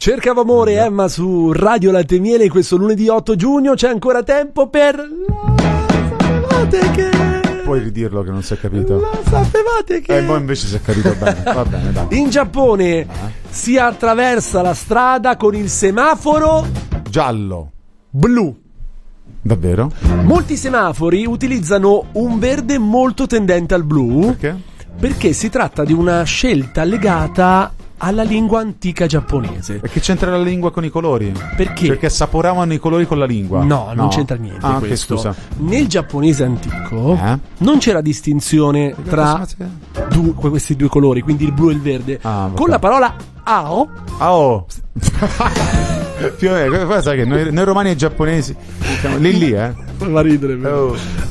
Cercavo amore, Emma, su Radio Latte e Miele. Questo lunedì 8 giugno c'è ancora tempo per... Sapevate che... Puoi ridirlo che non si è capito? Lo sapevate che... poi invece si è capito bene. Va bene, dai. In Giappone si attraversa la strada con il semaforo Giallo. blu. Davvero? Molti semafori utilizzano un verde molto tendente al blu. Perché? Perché si tratta di una scelta legata alla lingua antica giapponese. E che c'entra la lingua con i colori? Perché? Perché assaporavano i colori con la lingua. No, non c'entra niente Ah, questo. ok, scusa. Nel giapponese antico non c'era distinzione tra questi due colori, quindi il blu e il verde. Con la parola ao. Ao. Più o meno, cosa che noi romani e giapponesi siamo lì, Fa ridere, vero?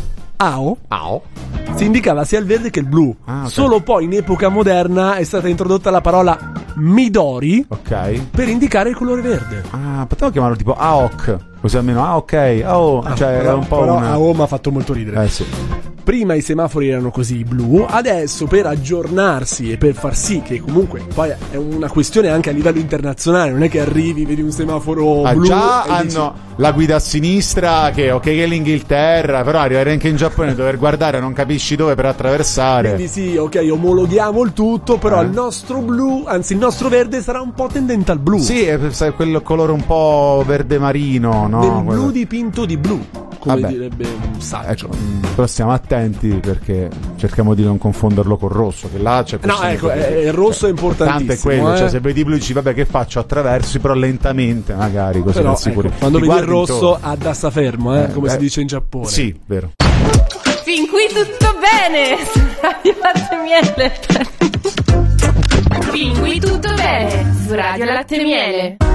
Ao si indicava sia il verde che il blu. Okay. Solo poi in epoca moderna è stata introdotta la parola midori per indicare il colore verde. Potevo chiamarlo tipo Aok, così almeno ok. Cioè era un po' però una... Ao mi ha fatto molto ridere. Sì. Prima i semafori erano così blu, adesso per aggiornarsi e per far sì che comunque poi è una questione anche a livello internazionale, non è che arrivi, vedi un semaforo blu già e hanno dici... la guida a sinistra che che è l'Inghilterra, però arrivare anche in Giappone dover guardare non capisci dove per attraversare. Quindi sì, ok, omologhiamo il tutto, però il nostro blu, anzi il nostro verde sarà un po' tendente al blu. Sì, è quel colore un po' verde marino, no? Del blu dipinto di blu, come Vabbè. direbbe un saggio. Però stiamo attenti perché cerchiamo di non confonderlo col rosso, che là c'è No, ecco, il rosso è importantissimo. Tanto è quello, cioè se vedi blu dici vabbè che faccio, attraversi però lentamente magari, così però, per sicuro. Ecco, quando vedi il rosso addassa fermo, come si dice in Giappone. Sì, vero. Fin qui tutto bene su Radio Latte e Miele. Fin qui tutto bene su Radio Latte e Miele.